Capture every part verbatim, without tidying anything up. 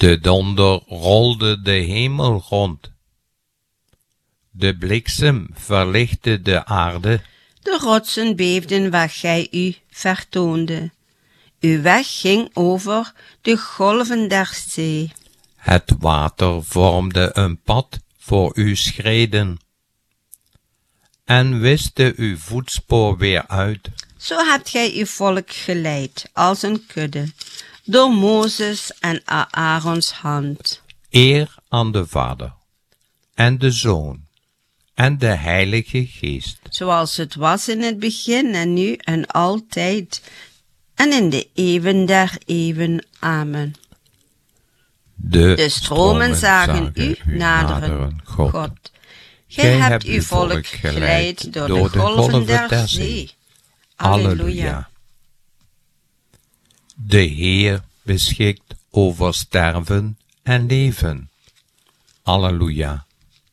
De donder rolde de hemel rond. De bliksem verlichtte de aarde. De rotsen beefden waar gij u vertoonde. Uw weg ging over de golven der zee. Het water vormde een pad voor uw schreden en wiste uw voetspoor weer uit. Zo hebt gij uw volk geleid als een kudde, door Mozes en Aarons hand. Eer aan de Vader en de Zoon en de Heilige Geest. Zoals het was in het begin en nu en altijd en in de eeuwen der eeuwen. Amen. De, De stromen zagen u naderen, God. God. Gij hebt uw volk geleid door, door de golven der, der zee. Halleluja. De Heer beschikt over sterven en leven. Halleluja.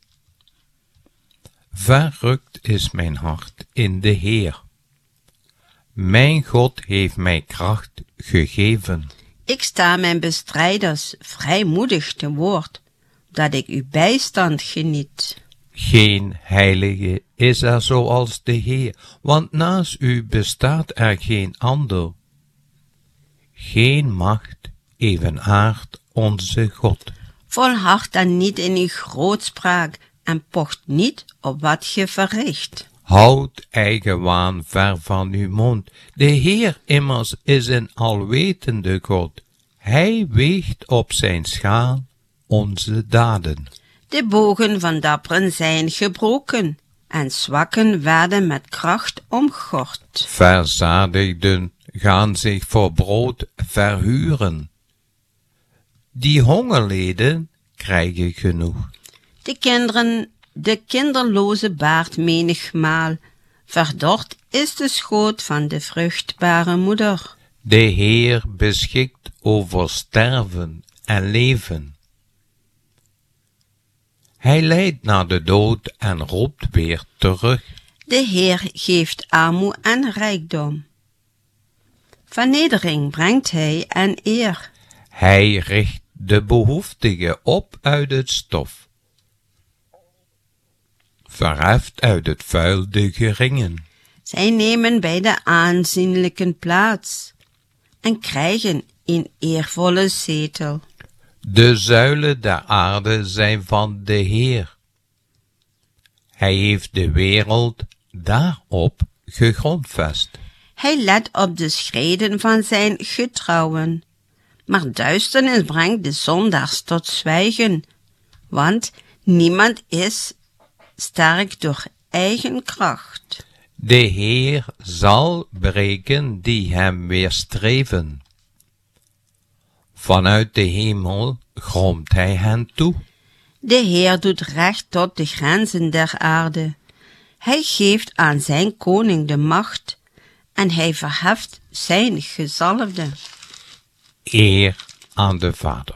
Verrukt is mijn hart in de Heer. Mijn God heeft mij kracht gegeven. Ik sta mijn bestrijders vrijmoedig te woord, dat ik uw bijstand geniet. Geen heilige is er zoals de Heer, want naast u bestaat er geen ander. Geen macht evenaart onze God. Volhard dan niet in uw grootspraak en pocht niet op wat ge verricht. Houd eigen waan ver van uw mond. De Heer immers is een alwetende God. Hij weegt op zijn schaal onze daden. De bogen van dapperen zijn gebroken, en zwakken werden met kracht omgord. Verzadigden gaan zich voor brood verhuren. Die hongerleden krijgen genoeg. De kinderen, de kinderloze baart menigmaal, verdord is de schoot van de vruchtbare moeder. De Heer beschikt over sterven en leven. Hij leidt naar de dood en roept weer terug. De Heer geeft armoe en rijkdom. Vernedering brengt hij en eer. Hij richt de behoeftige op uit het stof. Verheft uit het vuil de geringen. Zij nemen bij de aanzienlijken plaats en krijgen een eervolle zetel. De zuilen der aarde zijn van de Heer. Hij heeft de wereld daarop gegrondvest. Hij let op de schreden van zijn getrouwen, maar duisternis brengt de zondaars tot zwijgen, want niemand is sterk door eigen kracht. De Heer zal breken die hem weerstreven. Vanuit de hemel gromt hij hen toe. De Heer doet recht tot de grenzen der aarde. Hij geeft aan zijn koning de macht en hij verheft zijn gezalfde. Eer aan de Vader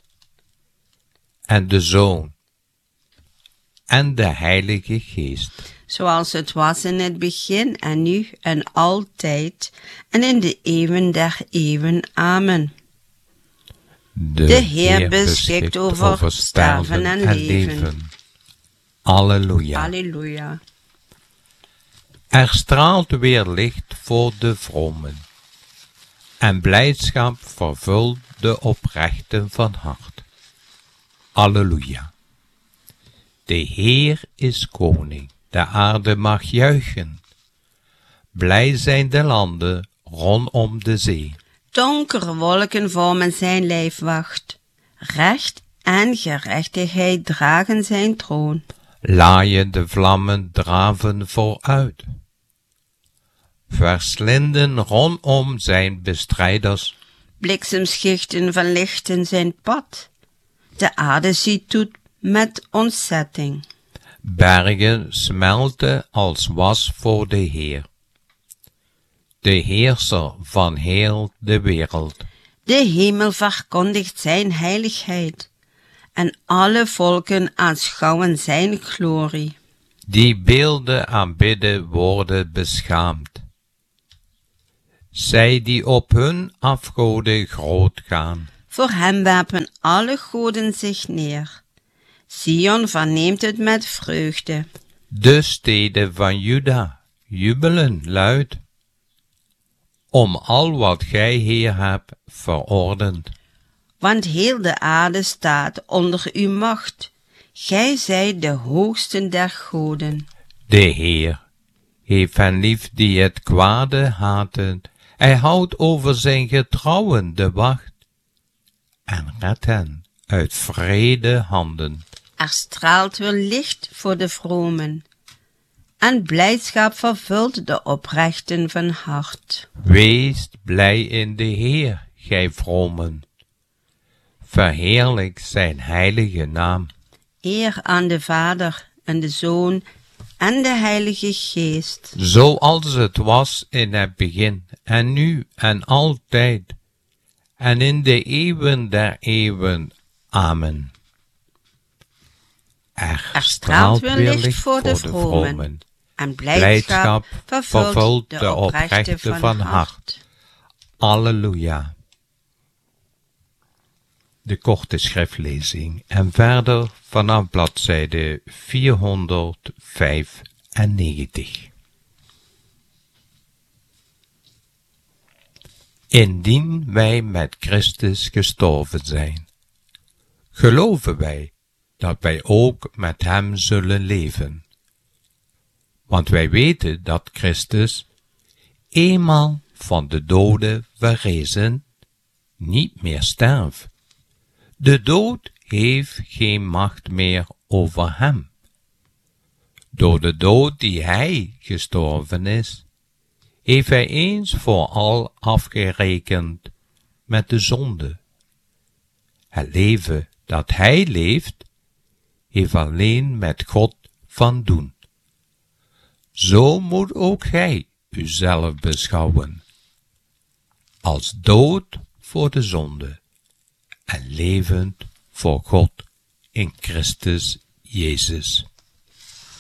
en de Zoon en de Heilige Geest. Zoals het was in het begin en nu en altijd en in de eeuwen der eeuwen. Amen. De, de Heer, Heer beschikt over, over sterven en, en leven. leven. Halleluja. Halleluja. Er straalt weer licht voor de vromen, en blijdschap vervult de oprechten van hart. Halleluja. De Heer is koning, de aarde mag juichen. Blij zijn de landen rondom de zee. Donkere wolken vormen zijn lijfwacht. Recht en gerechtigheid dragen zijn troon. Laaien de vlammen draven vooruit. Verslinden rondom zijn bestrijders. Bliksemschichten verlichten zijn pad. De aarde ziet toe met ontzetting. Bergen smelten als was voor de Heer, de heerser van heel de wereld. De hemel verkondigt zijn heiligheid, en alle volken aanschouwen zijn glorie. Die beelden aanbidden worden beschaamd. Zij die op hun afgoden groot gaan. Voor hem werpen alle goden zich neer. Sion verneemt het met vreugde. De steden van Juda jubelen luid, om al wat gij, Heer, hebt verordend. Want heel de aarde staat onder uw macht. Gij zijt de hoogsten der goden. De Heer heeft hen lief die het kwade haten. Hij houdt over zijn getrouwen de wacht en redt hen uit vrede handen. Er straalt weer licht voor de vromen, en blijdschap vervult de oprechten van hart. Wees blij in de Heer, gij vromen. Verheerlijk zijn heilige naam. Eer aan de Vader en de Zoon en de Heilige Geest. Zoals het was in het begin, en nu en altijd, en in de eeuwen der eeuwen. Amen. Er, Er straalt weer licht voor de vromen, en blijdschap vervult de oprechten van hart. Alleluia. De korte schriftlezing en verder vanaf bladzijde vierhonderdvijfennegentig. Indien wij met Christus gestorven zijn, geloven wij dat wij ook met hem zullen leven. Want wij weten dat Christus, eenmaal van de doden verrezen, niet meer sterft. De dood heeft geen macht meer over hem. Door de dood die hij gestorven is, heeft hij eens voor al afgerekend met de zonde. Het leven dat hij leeft, heeft alleen met God van doen. Zo moet ook gij uzelf beschouwen, als dood voor de zonde en levend voor God in Christus Jezus.